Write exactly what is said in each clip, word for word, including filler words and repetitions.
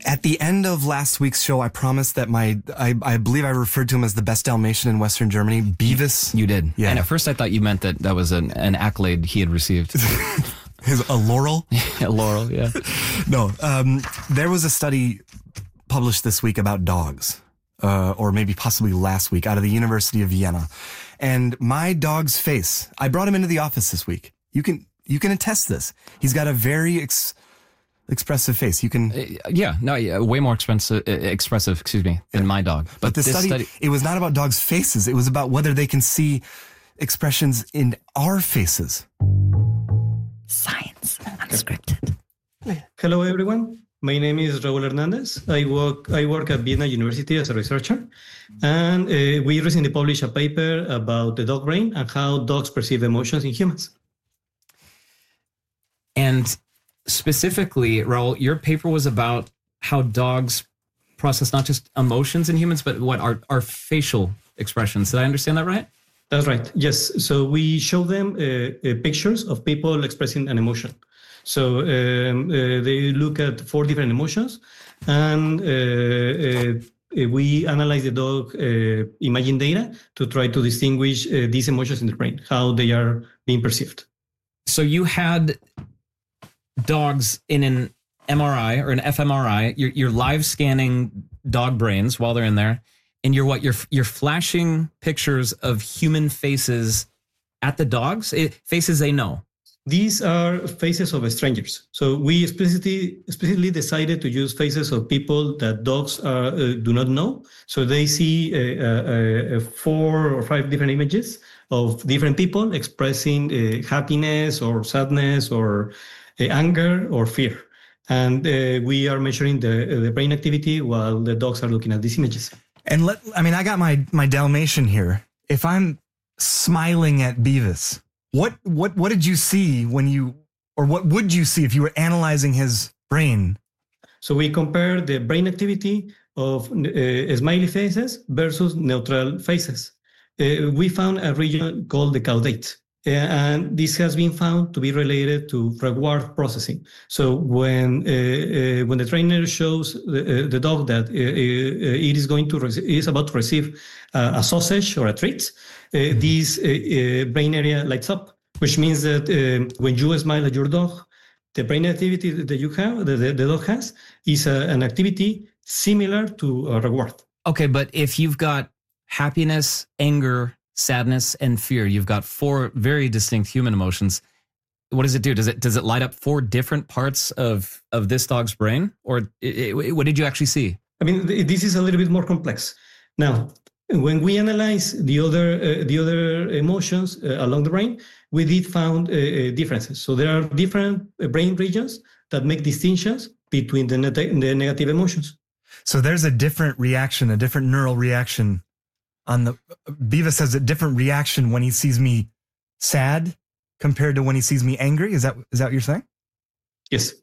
At the end of last week's show, I promised that my, I, I believe I referred to him as the best Dalmatian in Western Germany, Beavis. You did. Yeah. And at first I thought you meant that that was an, an accolade he had received. His, a laurel? A laurel, yeah. No, um, there was a study published this week about dogs, uh, or maybe possibly last week, out of the University of Vienna. And my dog's face, I brought him into the office this week. You can, you can attest this. He's got a very ex- expressive face. You can, Uh, yeah, no, yeah, way more expensive, uh, expressive, excuse me, than my dog. But, but the this study, study, it was not about dogs' faces. It was about whether they can see expressions in our faces. Science Unscripted. Hello, everyone. My name is Raúl Hernandez. I work I work at Vienna University as a researcher, and uh, we recently published a paper about the dog brain and how dogs perceive emotions in humans. and specifically, Raul, your paper was about how dogs process not just emotions in humans, but what our, our facial expressions. Did I understand that right? That's right. Yes. So we show them uh, uh, pictures of people expressing an emotion. So um, uh, they look at four different emotions, and uh, uh, we analyze the dog uh, imaging data to try to distinguish uh, these emotions in the brain, how they are being perceived. So you had dogs in an M R I or an fMRI. You're, you're live scanning dog brains while they're in there, and you're what? You're you're flashing pictures of human faces at the dogs, it, faces they know. These are faces of strangers. So we explicitly, explicitly decided to use faces of people that dogs uh, uh, do not know. So they see uh, uh, uh, four or five different images of different people expressing uh, happiness or sadness or uh, anger or fear. And uh, we are measuring the, uh, the brain activity while the dogs are looking at these images. And let, I mean, I got my, my Dalmatian here. If I'm smiling at Beavis, What what what did you see when you, or what would you see if you were analyzing his brain? So we compare the brain activity of uh, smiley faces versus neutral faces. Uh, we found a region called the caudate, uh, and this has been found to be related to reward processing. So when uh, uh, when the trainer shows the, uh, the dog that uh, uh, it is going to rec- is about to receive uh, a sausage or a treat, uh, mm-hmm. this uh, uh, brain area lights up, which means that uh, when you smile at your dog, the brain activity that you have, that the, the dog has, is a, an activity similar to a reward. Okay, but if you've got happiness, anger, sadness, and fear, you've got four very distinct human emotions. What does it do? Does it does it light up four different parts of, of this dog's brain? Or it, it, what did you actually see? I mean, this is a little bit more complex. Now, when we analyze the other uh, the other emotions uh, along the brain, we did found uh, differences. So there are different brain regions that make distinctions between the, net- the negative emotions. So there's a different reaction, a different neural reaction on the, Beavis has a different reaction when he sees me sad compared to when he sees me angry. Is that, is that what you're saying? Yes.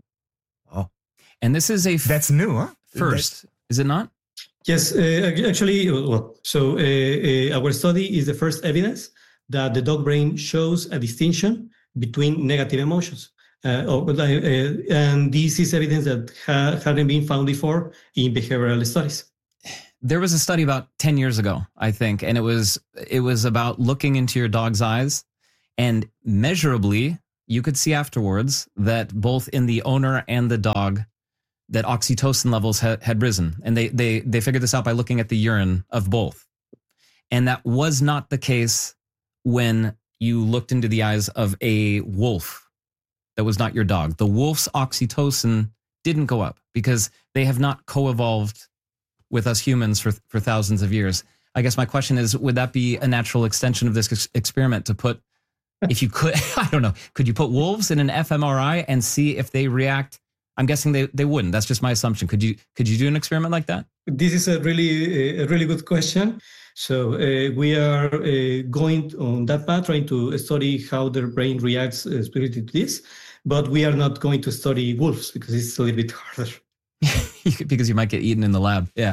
Oh, and this is a f- that's new, huh? First, That's, is it not? Yes, uh, actually, well, so uh, uh, our study is the first evidence that the dog brain shows a distinction between negative emotions. Uh, or, uh, and this is evidence that ha- hadn't been found before in behavioral studies. There was a study about ten years ago, I think, and it was it was about looking into your dog's eyes, and measurably, you could see afterwards that both in the owner and the dog, that oxytocin levels ha- had risen. And they, they, they figured this out by looking at the urine of both. And that was not the case when you looked into the eyes of a wolf that was not your dog. The wolf's oxytocin didn't go up because they have not co-evolved with us humans for, for thousands of years. I guess my question is, would that be a natural extension of this ex- experiment to put, if you could, I don't know, could you put wolves in an fMRI and see if they react? I'm guessing they, they wouldn't. That's just my assumption. Could you could you do an experiment like that? This is a really a really good question. So uh, we are uh, going on that path, trying to study how their brain reacts uh, spiritually to this. But we are not going to study wolves because it's a little bit harder. Because you might get eaten in the lab. Yeah.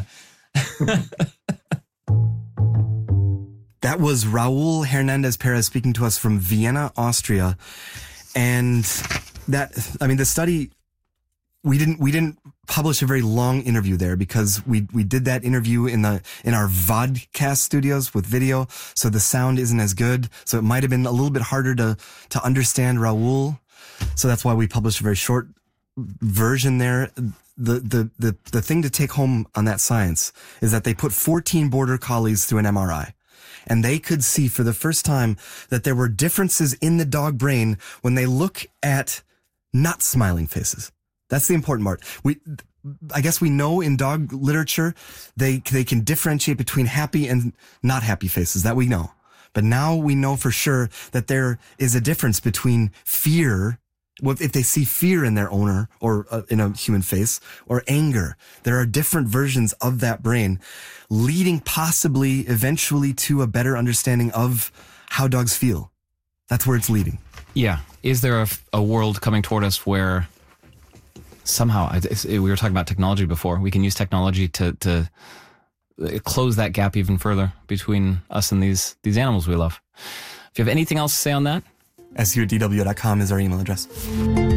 That was Raúl Hernandez Perez speaking to us from Vienna, Austria. And that, I mean, the study we didn't we didn't publish a very long interview there because we we did that interview in the in our vodcast studios with video, so the sound isn't as good. So it might have been a little bit harder to to understand Raul. So that's why we published a very short version there. The the the the thing to take home on that science is that they put fourteen border collies through an M R I. And they could see for the first time that there were differences in the dog brain when they look at not smiling faces. That's the important part. We, I guess we know in dog literature, they, they can differentiate between happy and not happy faces. That we know. But now we know for sure that there is a difference between fear, if they see fear in their owner or uh, in a human face, or anger. There are different versions of that brain, leading possibly eventually to a better understanding of how dogs feel. That's where it's leading. Yeah. Is there a, a world coming toward us where somehow, we were talking about technology before, we can use technology to, to close that gap even further between us and these, these animals we love? If you have anything else to say on that? S U at D W dot com is our email address.